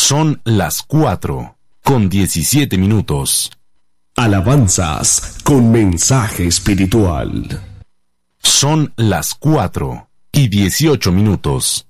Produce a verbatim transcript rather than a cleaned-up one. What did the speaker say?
Son las cuatro con diecisiete minutos. Alabanzas con mensaje espiritual. Son las cuatro y dieciocho minutos.